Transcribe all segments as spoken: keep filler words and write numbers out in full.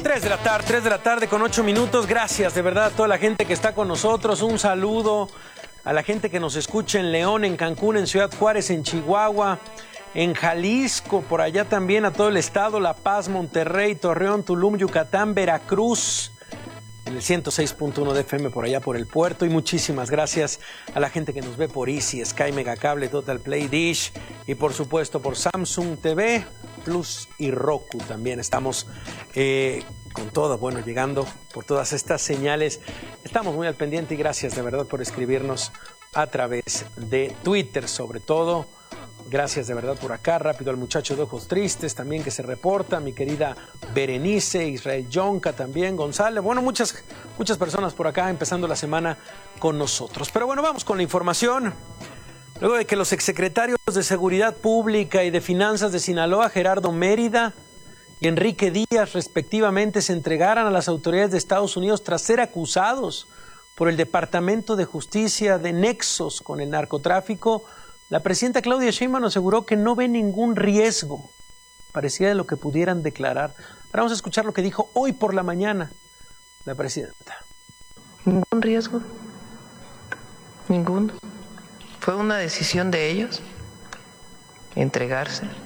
Tres de la tarde, tres de la tarde con ocho minutos. Gracias de verdad a toda la gente que está con nosotros. Un saludo a la gente que nos escucha en León, en Cancún, en Ciudad Juárez, en Chihuahua, en Jalisco, por allá también a todo el estado, La Paz, Monterrey, Torreón, Tulum, Yucatán, Veracruz, en el ciento seis punto uno de F M por allá por el puerto. Y muchísimas gracias a la gente que nos ve por Easy, Sky, Megacable, Total Play, Dish y por supuesto por Samsung T V Plus y Roku. También estamos eh, con todo, bueno, llegando por todas estas señales. Estamos muy al pendiente y gracias de verdad por escribirnos a través de Twitter, sobre todo. Gracias de verdad por acá. Rápido al muchacho de ojos tristes también que se reporta. Mi querida Berenice, Israel Yonca también, González. Bueno, muchas, muchas personas por acá empezando la semana con nosotros. Pero bueno, vamos con la información. Luego de que los exsecretarios de Seguridad Pública y de Finanzas de Sinaloa, Gerardo Mérida y Enrique Díaz, respectivamente, se entregaran a las autoridades de Estados Unidos tras ser acusados por el Departamento de Justicia de nexos con el narcotráfico, la presidenta Claudia Sheinbaum aseguró que no ve ningún riesgo, parecía de lo que pudieran declarar. Ahora vamos a escuchar lo que dijo hoy por la mañana la presidenta. Ningún riesgo, ninguno. Fue una decisión de ellos entregarse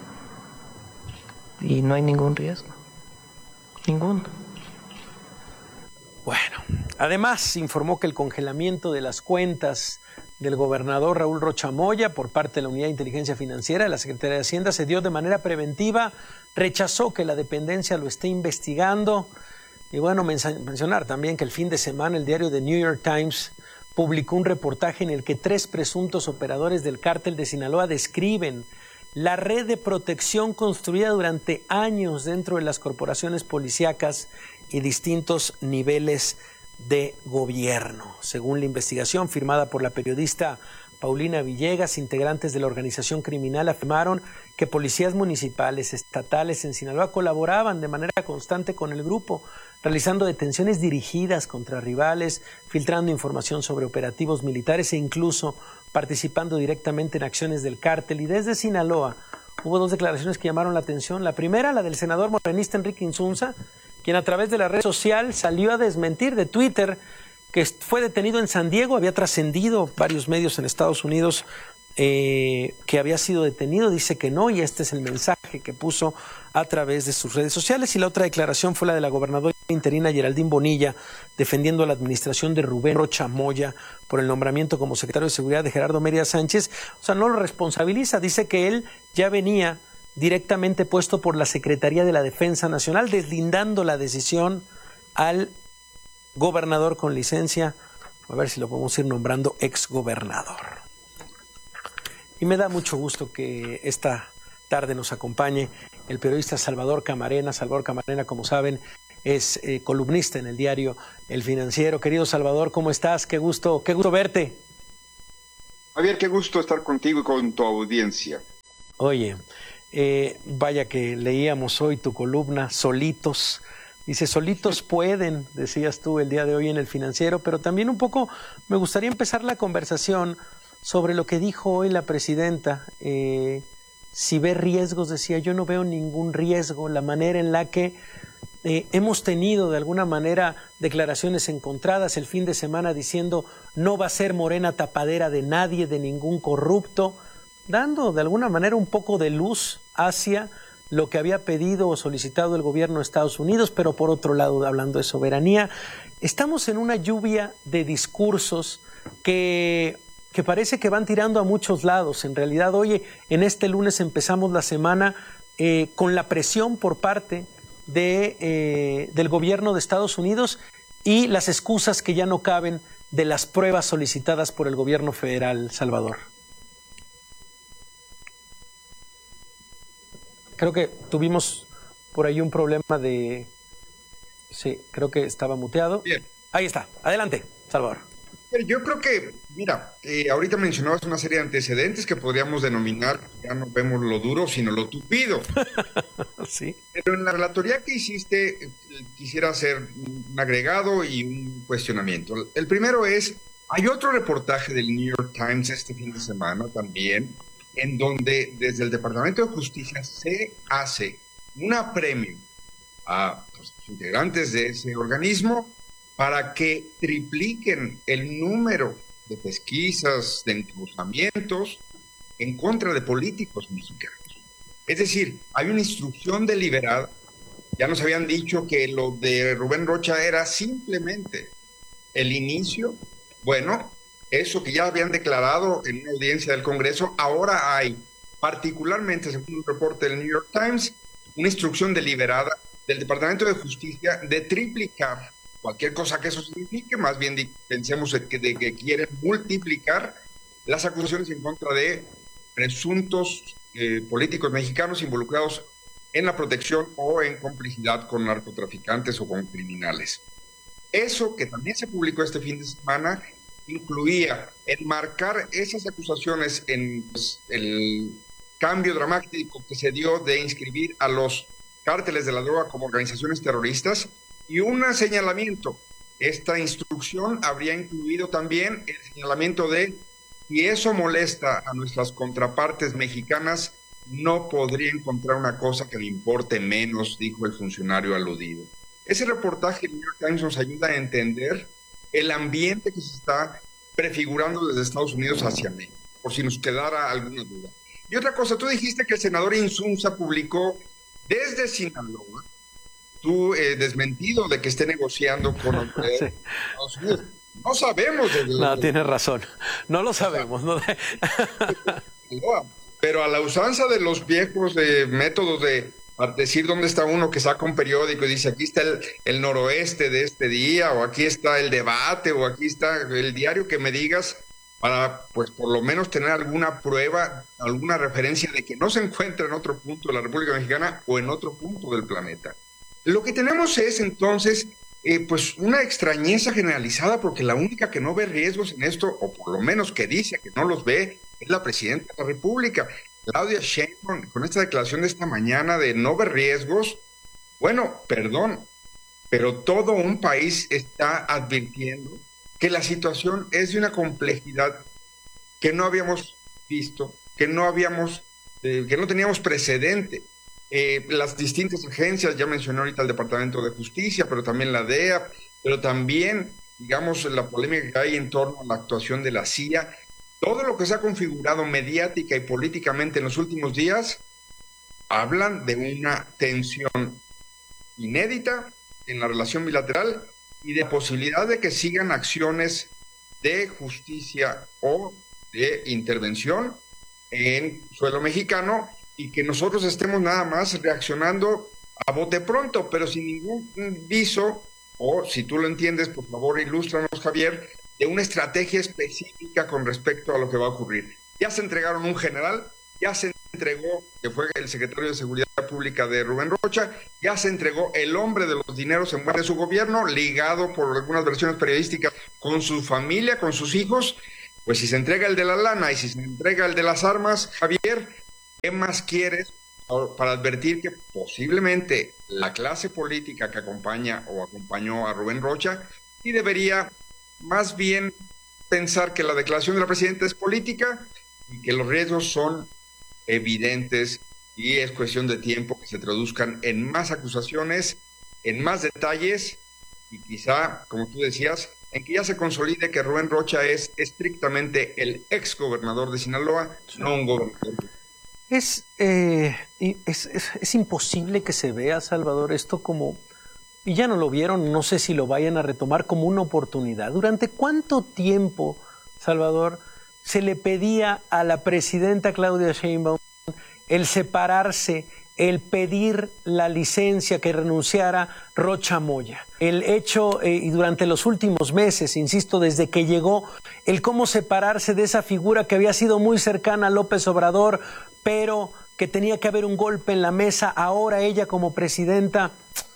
y no hay ningún riesgo, ninguno. Bueno, además informó que el congelamiento de las cuentas del gobernador Raúl Rocha Moya por parte de la Unidad de Inteligencia Financiera de la Secretaría de Hacienda se dio de manera preventiva, rechazó que la dependencia lo esté investigando y bueno, mencionar también que el fin de semana el diario The New York Times publicó un reportaje en el que tres presuntos operadores del cártel de Sinaloa describen la red de protección construida durante años dentro de las corporaciones policíacas y distintos niveles de gobierno. Según la investigación firmada por la periodista Paulina Villegas, integrantes de la organización criminal afirmaron que policías municipales, estatales en Sinaloa colaboraban de manera constante con el grupo, realizando detenciones dirigidas contra rivales, filtrando información sobre operativos militares e incluso participando directamente en acciones del cártel. Y desde Sinaloa hubo dos declaraciones que llamaron la atención. La primera, la del senador morenista Enrique Insunza, quien a través de la red social salió a desmentir de Twitter que fue detenido en San Diego, había trascendido varios medios en Estados Unidos eh, que había sido detenido, dice que no, y este es el mensaje que puso a través de sus redes sociales. Y la otra declaración fue la de la gobernadora interina Geraldine Bonilla, defendiendo a la administración de Rubén Rocha Moya por el nombramiento como secretario de Seguridad de Gerardo Mérida Sánchez. O sea, no lo responsabiliza, dice que él ya venía directamente puesto por la Secretaría de la Defensa Nacional, deslindando la decisión al gobernador con licencia, a ver si lo podemos ir nombrando exgobernador. Y me da mucho gusto que esta tarde nos acompañe el periodista Salvador Camarena. Salvador Camarena, como saben, es eh, columnista en el diario El Financiero. Querido Salvador, ¿cómo estás? Qué gusto, qué gusto verte. Javier, qué gusto estar contigo y con tu audiencia. Oye, eh, vaya que leíamos hoy tu columna, Solitos. Dice, solitos pueden, decías tú el día de hoy en El Financiero, pero también un poco me gustaría empezar la conversación sobre lo que dijo hoy la presidenta. Eh, si ve riesgos, decía, yo no veo ningún riesgo. La manera en la que eh, hemos tenido de alguna manera declaraciones encontradas el fin de semana diciendo no va a ser Morena tapadera de nadie, de ningún corrupto, dando de alguna manera un poco de luz hacia lo que había pedido o solicitado el gobierno de Estados Unidos, pero por otro lado, hablando de soberanía, estamos en una lluvia de discursos que, que parece que van tirando a muchos lados. En realidad, hoy, en este lunes, empezamos la semana eh, con la presión por parte de, eh, del gobierno de Estados Unidos y las excusas que ya no caben de las pruebas solicitadas por el gobierno federal, Salvador. Creo que tuvimos por ahí un problema de... Sí, creo que estaba muteado. Bien. Ahí está. Adelante, Salvador. Yo creo que, mira, eh, ahorita mencionabas una serie de antecedentes que podríamos denominar, ya no vemos lo duro, sino lo tupido. Sí. Pero en la relatoría que hiciste, eh, quisiera hacer un agregado y un cuestionamiento. El primero es, hay otro reportaje del New York Times este fin de semana también, en donde desde el Departamento de Justicia se hace un apremio a pues, los integrantes de ese organismo para que tripliquen el número de pesquisas, de encauzamientos en contra de políticos mexicanos. Es decir, hay una instrucción deliberada. Ya nos habían dicho que lo de Rubén Rocha era simplemente el inicio. Bueno, eso que ya habían declarado en una audiencia del Congreso, ahora hay, particularmente según un reporte del New York Times, una instrucción deliberada del Departamento de Justicia de triplicar cualquier cosa que eso signifique, más bien pensemos de que, de que quieren multiplicar las acusaciones en contra de presuntos eh, políticos mexicanos involucrados en la protección o en complicidad con narcotraficantes o con criminales. Eso que también se publicó este fin de semana incluía enmarcar esas acusaciones en pues, el cambio dramático que se dio de inscribir a los cárteles de la droga como organizaciones terroristas y un señalamiento. Esta instrucción habría incluido también el señalamiento de si eso molesta a nuestras contrapartes mexicanas, no podría encontrar una cosa que le importe menos, dijo el funcionario aludido. Ese reportaje del New York Times nos ayuda a entender el ambiente que se está prefigurando desde Estados Unidos hacia México, por si nos quedara alguna duda. Y otra cosa, tú dijiste que el senador Insunza publicó desde Sinaloa, tú eh, desmentido de que esté negociando con los sí. Estados Unidos. No sabemos. Desde no, el... tienes razón. No lo sabemos. No. Pero a la usanza de los viejos eh, métodos de decir dónde está uno que saca un periódico y dice aquí está el, el noroeste de este día, o aquí está el debate, o aquí está el diario que me digas, para pues por lo menos tener alguna prueba, alguna referencia de que no se encuentra en otro punto de la República Mexicana o en otro punto del planeta. Lo que tenemos es entonces eh, pues una extrañeza generalizada, porque la única que no ve riesgos en esto, o por lo menos que dice que no los ve, es la presidenta de la República, Claudia Sheinbaum, con esta declaración de esta mañana de no ver riesgos. Bueno, perdón, pero todo un país está advirtiendo que la situación es de una complejidad que no habíamos visto, que no habíamos, eh, que no teníamos precedente. Eh, las distintas agencias, ya mencioné ahorita el Departamento de Justicia, pero también la D E A, pero también, digamos, la polémica que hay en torno a la actuación de la C I A, todo lo que se ha configurado mediática y políticamente en los últimos días, hablan de una tensión inédita en la relación bilateral y de posibilidad de que sigan acciones de justicia o de intervención en suelo mexicano, y que nosotros estemos nada más reaccionando a bote pronto, pero sin ningún viso, o si tú lo entiendes, por favor, ilústranos, Javier, de una estrategia específica con respecto a lo que va a ocurrir. Ya se entregaron un general, ya se entregó, que fue el secretario de Seguridad Pública de Rubén Rocha, ya se entregó el hombre de los dineros en buena de su gobierno, ligado por algunas versiones periodísticas con su familia, con sus hijos. Pues si se entrega el de la lana y si se entrega el de las armas, Javier, ¿qué más quieres para advertir que posiblemente la clase política que acompaña o acompañó a Rubén Rocha y debería más bien pensar que la declaración de la presidenta es política y que los riesgos son evidentes y es cuestión de tiempo que se traduzcan en más acusaciones, en más detalles y quizá, como tú decías, en que ya se consolide que Rubén Rocha es estrictamente el ex gobernador de Sinaloa, no un gobernador. Es, eh, es, es, es imposible que se vea, Salvador, esto como, y ya no lo vieron, no sé si lo vayan a retomar como una oportunidad. ¿Durante cuánto tiempo, Salvador, se le pedía a la presidenta Claudia Sheinbaum el separarse, el pedir la licencia, que renunciara Rocha Moya? El hecho, eh, y durante los últimos meses, insisto, desde que llegó, el cómo separarse de esa figura que había sido muy cercana a López Obrador, pero que tenía que haber un golpe en la mesa, ahora ella como presidenta.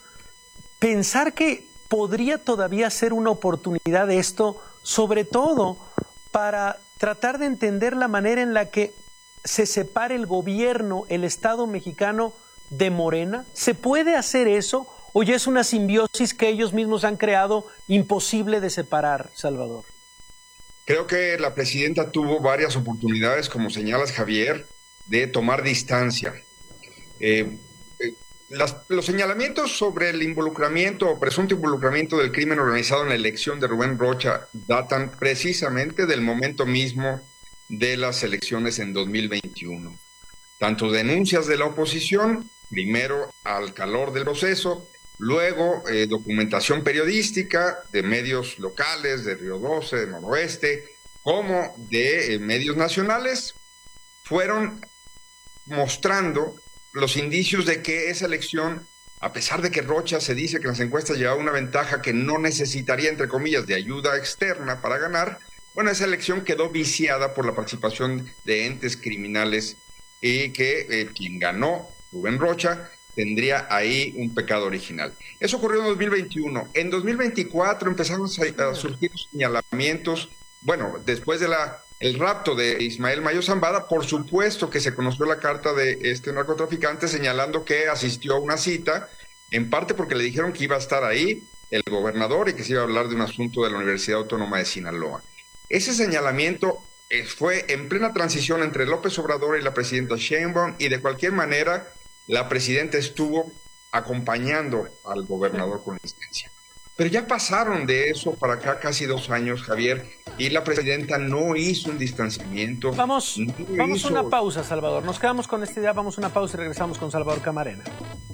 Pensar que podría todavía ser una oportunidad de esto, sobre todo para tratar de entender la manera en la que se separe el gobierno, el Estado mexicano de Morena. ¿Se puede hacer eso o ya es una simbiosis que ellos mismos han creado imposible de separar, Salvador? Creo que la presidenta tuvo varias oportunidades, como señalas, Javier, de tomar distancia. Eh, eh, las, los señalamientos sobre el involucramiento o presunto involucramiento del crimen organizado en la elección de Rubén Rocha datan precisamente del momento mismo de las elecciones en dos mil veintiuno. Tanto denuncias de la oposición, primero al calor del proceso, luego eh, documentación periodística de medios locales, de Río doce, de Noroeste, como de eh, medios nacionales, fueron mostrando los indicios de que esa elección, a pesar de que Rocha se dice que en las encuestas llevaba una ventaja que no necesitaría, entre comillas, de ayuda externa para ganar, bueno, esa elección quedó viciada por la participación de entes criminales y que eh, quien ganó, Rubén Rocha, tendría ahí un pecado original. Eso ocurrió en dos mil veintiuno. En dos mil veinticuatro empezaron a, a surgir señalamientos, bueno, después de la el rapto de Ismael Mayo Zambada, por supuesto que se conoció la carta de este narcotraficante señalando que asistió a una cita, en parte porque le dijeron que iba a estar ahí el gobernador y que se iba a hablar de un asunto de la Universidad Autónoma de Sinaloa. Ese señalamiento eh, fue en plena transición entre López Obrador y la presidenta Sheinbaum, y de cualquier manera la presidenta estuvo acompañando al gobernador con licencia. Pero ya pasaron de eso para acá casi dos años, Javier, y la presidenta no hizo un distanciamiento. Vamos, no vamos hizo... a una pausa, Salvador. Nos quedamos con esta idea, vamos a una pausa y regresamos con Salvador Camarena.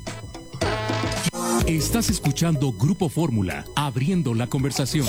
Estás escuchando Grupo Fórmula, abriendo la conversación.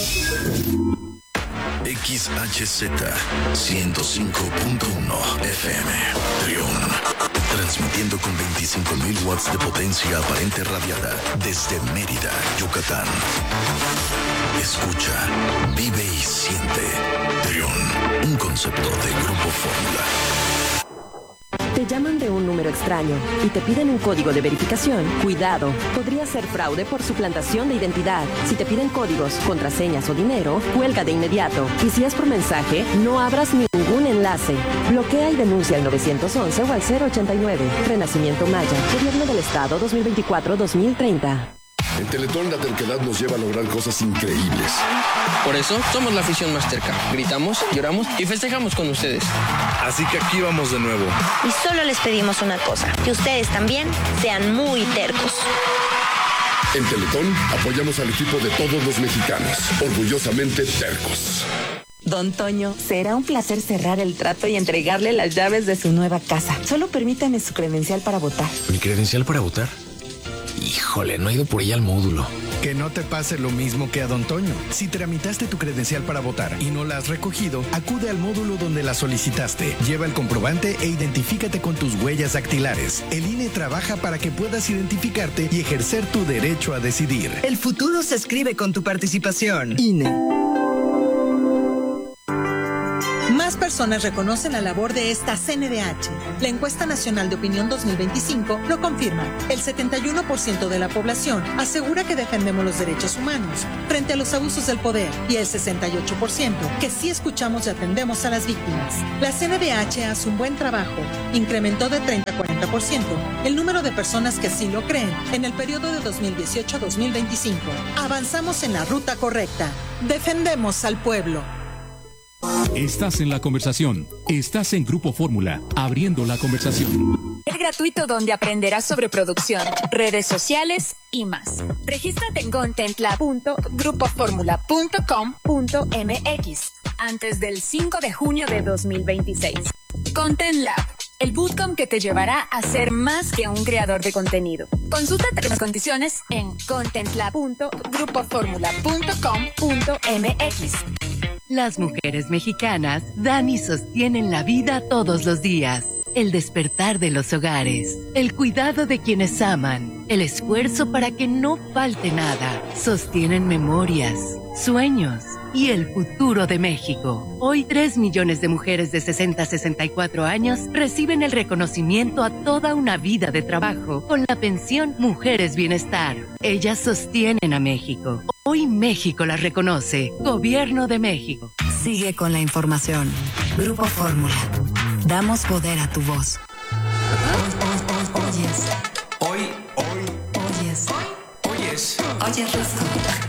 X H Z ciento cinco punto uno F M, Trión. Transmitiendo con veinticinco mil watts de potencia aparente radiada desde Mérida, Yucatán. Escucha, vive y siente. Trión, un concepto de Grupo Fórmula. Te llaman de un número extraño y te piden un código de verificación. Cuidado, podría ser fraude por suplantación de identidad. Si te piden códigos, contraseñas o dinero, cuelga de inmediato. Y si es por mensaje, no abras ningún enlace. Bloquea y denuncia al nueve once o al cero ochenta y nueve. Renacimiento Maya, Gobierno del Estado dos mil veinticuatro a dos mil treinta. En Teletón la terquedad nos lleva a lograr cosas increíbles. Por eso somos la afición más terca. Gritamos, lloramos y festejamos con ustedes. Así que aquí vamos de nuevo. Y solo les pedimos una cosa, que ustedes también sean muy tercos. En Teletón apoyamos al equipo de todos los mexicanos, orgullosamente tercos. Don Toño, será un placer cerrar el trato y entregarle las llaves de su nueva casa. Solo permítame su credencial para votar. ¿Mi credencial para votar? Híjole, no he ido por ella al módulo. Que no te pase lo mismo que a Don Toño. Si tramitaste tu credencial para votar y no la has recogido, acude al módulo donde la solicitaste. Lleva el comprobante e identifícate con tus huellas dactilares. El I N E trabaja para que puedas identificarte y ejercer tu derecho a decidir. El futuro se escribe con tu participación. I N E. Más personas reconocen la labor de esta C N D H. La encuesta nacional de opinión dos mil veinticinco lo confirma. El setenta y uno por ciento de la población asegura que defendemos los derechos humanos frente a los abusos del poder, y el sesenta y ocho por ciento que sí escuchamos y atendemos a las víctimas. La C N D H hace un buen trabajo. Incrementó de treinta a cuarenta por ciento el número de personas que sí lo creen en el periodo de dos mil dieciocho a dos mil veinticinco. Avanzamos en la ruta correcta. Defendemos al pueblo. Estás en la conversación. Estás en Grupo Fórmula, abriendo la conversación. Es gratuito, donde aprenderás sobre producción, redes sociales y más. Regístrate en contentlab punto grupo fórmula punto com punto m x antes del cinco de junio de dos mil veintiséis. Content Lab, el bootcamp que te llevará a ser más que un creador de contenido. Consulta las condiciones en contentlab punto grupo fórmula punto com punto m x. Las mujeres mexicanas dan y sostienen la vida todos los días. El despertar de los hogares, el cuidado de quienes aman, el esfuerzo para que no falte nada. Sostienen memorias, sueños y el futuro de México. Hoy tres millones de mujeres de sesenta a sesenta y cuatro años reciben el reconocimiento a toda una vida de trabajo con la pensión Mujeres Bienestar. Ellas sostienen a México. Hoy México las reconoce. Gobierno de México. Sigue con la información. Grupo Fórmula. Damos poder a tu voz. Oyes. Hoy, hoy. Oyes. Oyes. Oyes esto.